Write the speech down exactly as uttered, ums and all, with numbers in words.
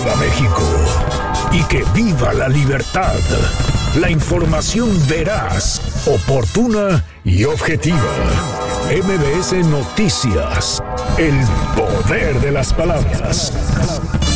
viva México! Y que viva la libertad. La información veraz, oportuna y objetiva. M B S Noticias. El poder de las palabras.